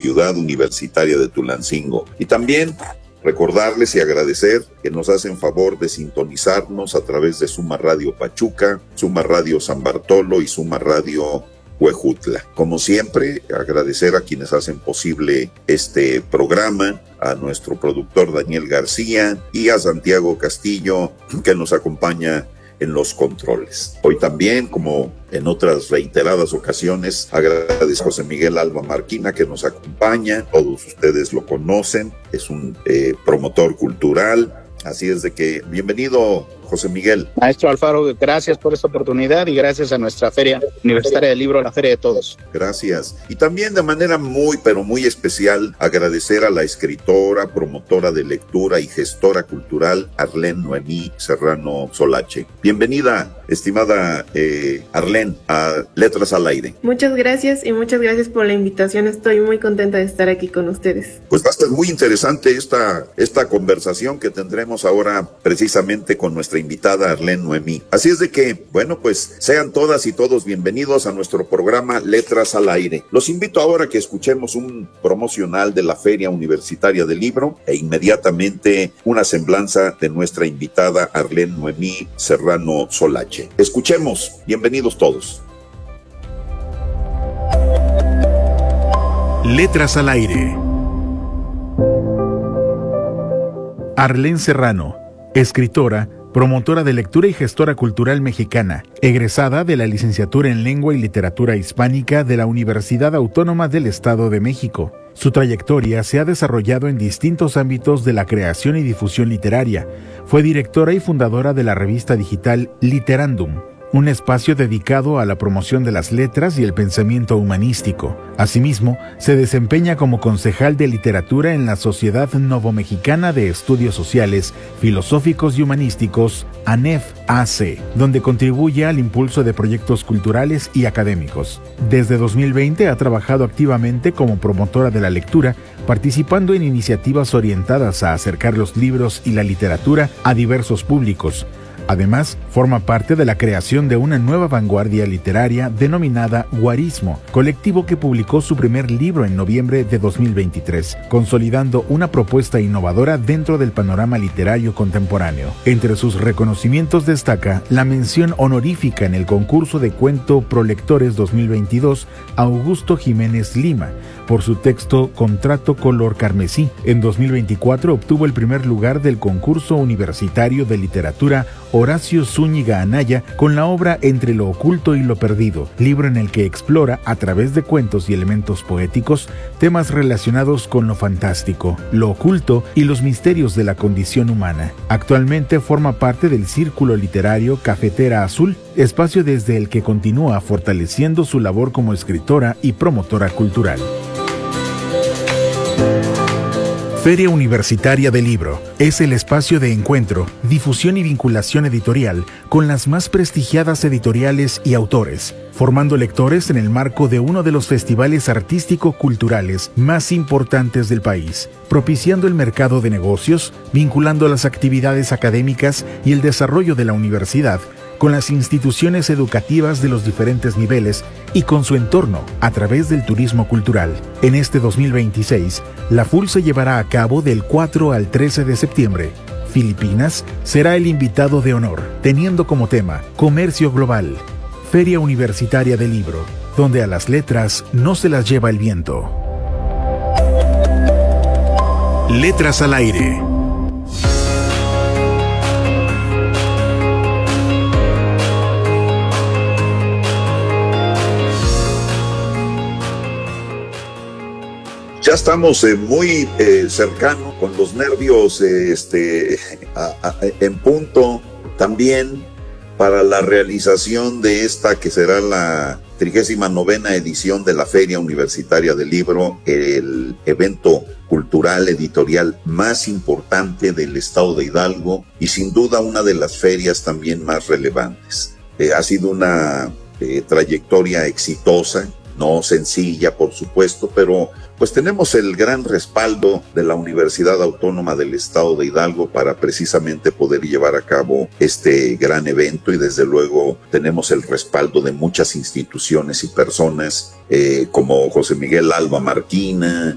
ciudad universitaria de Tulancingo. Y también recordarles y agradecer que nos hacen favor de sintonizarnos a través de Suma Radio Pachuca, Suma Radio San Bartolo y Suma Radio Huejutla. Como siempre, agradecer a quienes hacen posible este programa, a nuestro productor Daniel García y a Santiago Castillo, que nos acompaña en los controles. Hoy también, como en otras reiteradas ocasiones, agradezco a José Miguel Alba Marquina, que nos acompaña. Todos ustedes lo conocen, es un promotor cultural. Así es de que, bienvenido, José Miguel. Maestro Alfaro, gracias por esta oportunidad y gracias a nuestra Feria Universitaria del Libro, la Feria de Todos. Gracias. Y también de manera muy, pero muy especial, agradecer a la escritora, promotora de lectura y gestora cultural, Arlene Noemí Serrano Solache. Bienvenida, estimada Arlene, a Letras al Aire. Muchas gracias y muchas gracias por la invitación. Estoy muy contenta de estar aquí con ustedes. Pues va a estar muy interesante esta conversación que tendremos ahora precisamente con nuestra invitada Arlene Noemí. Así es de que, bueno, pues sean todas y todos bienvenidos a nuestro programa Letras al Aire. Los invito ahora a que escuchemos un promocional de la Feria Universitaria del Libro e inmediatamente una semblanza de nuestra invitada Arlene Noemí Serrano Solache. Escuchemos, bienvenidos todos. Letras al Aire. Arlene Serrano, escritora, promotora de lectura y gestora cultural mexicana, egresada de la licenciatura en Lengua y Literatura Hispánica de la Universidad Autónoma del Estado de México. Su trayectoria se ha desarrollado en distintos ámbitos de la creación y difusión literaria. Fue directora y fundadora de la revista digital Literandum, un espacio dedicado a la promoción de las letras y el pensamiento humanístico. Asimismo, se desempeña como concejal de literatura en la Sociedad Novomexicana de Estudios Sociales, Filosóficos y Humanísticos, ANEF-AC, donde contribuye al impulso de proyectos culturales y académicos. Desde 2020 ha trabajado activamente como promotora de la lectura, participando en iniciativas orientadas a acercar los libros y la literatura a diversos públicos. Además, forma parte de la creación de una nueva vanguardia literaria denominada Guarismo, colectivo que publicó su primer libro en noviembre de 2023, consolidando una propuesta innovadora dentro del panorama literario contemporáneo. Entre sus reconocimientos destaca la mención honorífica en el concurso de cuento Prolectores 2022 a Augusto Jiménez Lima, por su texto Contrato color carmesí. En 2024 obtuvo el primer lugar del concurso universitario de literatura Horacio Zúñiga Anaya con la obra Entre lo oculto y lo perdido, libro en el que explora, a través de cuentos y elementos poéticos, temas relacionados con lo fantástico, lo oculto y los misterios de la condición humana. Actualmente forma parte del Círculo Literario Cafetera Azul, espacio desde el que continúa fortaleciendo su labor como escritora y promotora cultural. Feria Universitaria del Libro es el espacio de encuentro, difusión y vinculación editorial con las más prestigiadas editoriales y autores, formando lectores en el marco de uno de los festivales artístico-culturales más importantes del país, propiciando el mercado de negocios, vinculando las actividades académicas y el desarrollo de la universidad con las instituciones educativas de los diferentes niveles y con su entorno a través del turismo cultural. En este 2026, la FUL se llevará a cabo del 4 al 13 de septiembre. Filipinas será el invitado de honor, teniendo como tema Comercio Global. Feria Universitaria del Libro, donde a las letras no se las lleva el viento. Letras al Aire. Ya estamos muy cercanos, con los nervios en punto también para la realización de esta que será la 39ª edición de la Feria Universitaria del Libro, el evento cultural editorial más importante del estado de Hidalgo y sin duda una de las ferias también más relevantes. Ha sido una trayectoria exitosa, no sencilla por supuesto, pero pues tenemos el gran respaldo de la Universidad Autónoma del Estado de Hidalgo para precisamente poder llevar a cabo este gran evento, y desde luego tenemos el respaldo de muchas instituciones y personas como José Miguel Alba Marquina,